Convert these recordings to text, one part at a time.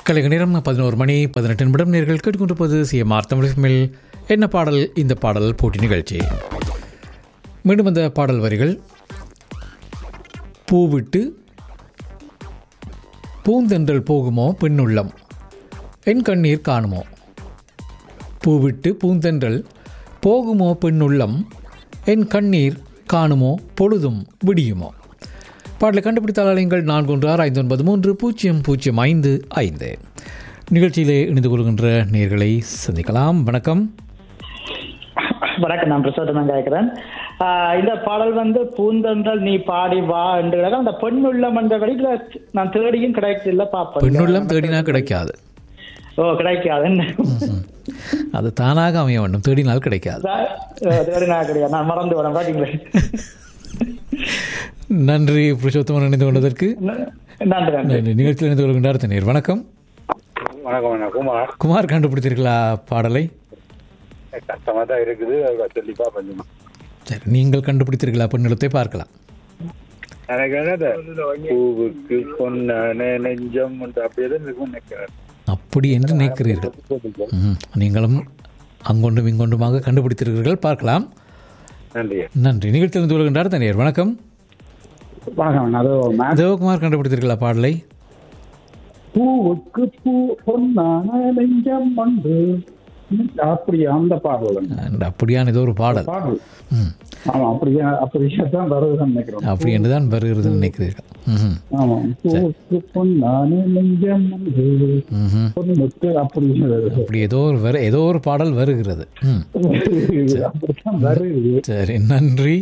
கலைக நேரம் 11 மணி 18 நிமிடம். நேர்கள் கேட்டுக்கொண்டிருப்பது சிஎம்ஆர் தமிழ் என்ன பாடல் இந்த பாடல் போட்டி நிகழ்ச்சி. மீண்டும் அந்த பாடல் வரிகள்: பூவிட்டு பூந்தென்றல் போகுமோ பெண்ணுள்ளம் என் கண்ணீர் காணுமோ. பூவிட்டு பூந்தென்றல் போகுமோ பெண்ணுள்ளம் என் கண்ணீர் காணுமோ பொழுதும் விடியுமோ. பாடலை கண்டுபிடித்தால் அலையுங்கள் 4169300555. நிகழ்ச்சியிலே இணைந்து கொள்கின்ற நேயர்களை சந்திக்கலாம். வணக்கம். வணக்கம், நான் பிரசோதனம் கேட்கிறேன். இந்த பாடல் பூந்தென்றல் நீ பாடி வா என்று அந்த பெண்ணுள்ளம் என்ற வழியில நான் தேடியும் கிடைக்கல பாப்பேன். பெண்ணுள்ளம் தேடினா கிடைக்காது. கிடைக்காது, அது தானாக அமைய வேண்டும், தேடினால் கிடைக்காது. தேடினா கிடையாது, நான் மறந்து வரேன் பாத்தீங்களா. நன்றி புருஷோத்தமன், இணைந்து கொண்டதற்கு நன்றி. நிகழ்ச்சியில் இணைந்து கொள்கின்றார் தண்ணீர். வணக்கம். வணக்கம், குமார். குமார், கண்டுபிடித்தீர்களா பாடலை? கஷ்டமா தான் இருக்குது, சொல்லிப்பா கொஞ்சமா. சரி, நீங்கள் கண்டுபிடித்தீர்களா? பெண்ணிலத்தை பார்க்கலாம். பூவுக்கு பொன்னான நெஞ்சம் அப்படியே நினைக்கிறேன். அப்படி என்று நினைக்கிறீர்கள். நீங்களும் அங்கொண்டும் இங்கொண்டுமாக கண்டுபிடித்திருக்கிறீர்கள். பார்க்கலாம். நன்றி. நன்றி. நிகழ்ச்சியில் இருந்து கொள்கின்றார் தனியார். வணக்கம். வணக்கம். தேவகுமார், கண்டுபிடித்திருக்கிறா பாடலை? பூவுக்கு பூ பொன்னான நெஞ்சம் வந்து அப்படியா அந்த பாடல்? அப்படியான ஏதோ ஒரு பாடல். ஆமா, அப்படியே தான் வருதுன்னு நினைக்கிறேன். அப்படி என்றுதான் வருகிறது நினைக்கிறீர்கள். ஆமா, பூவுக்கு பொன்னான நெஞ்சம் வந்து பொண்ணுக்கு அப்படி ஏதோ ஒரு பாடல் வருகிறது. அப்படித்தான் வருது. சரி, நன்றி.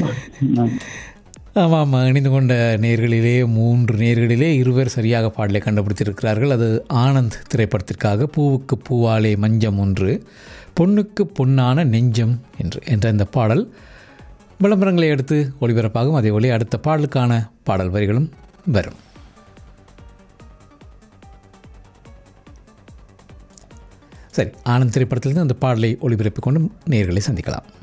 ஆமாம், இணைந்து கொண்ட நேர்களிலே 3 நேர்களிலே 2 சரியாக பாடலை கண்டுபிடித்திருக்கிறார்கள். அது ஆனந்த் திரைப்படத்திற்காக பூவுக்கு பூவாலே மஞ்சம் ஒன்று பொண்ணுக்கு பொன்னான நெஞ்சம் என்ற இந்த பாடல் விளம்பரங்களை அடுத்து ஒளிபரப்பாகும். அதே ஒளி அடுத்த பாடலுக்கான பாடல் வரிகளும் வரும். சரி, ஆனந்த் திரைப்படத்திலிருந்து அந்த பாடலை ஒளிபரப்பிக் கொண்டு நேர்களை சந்திக்கலாம்.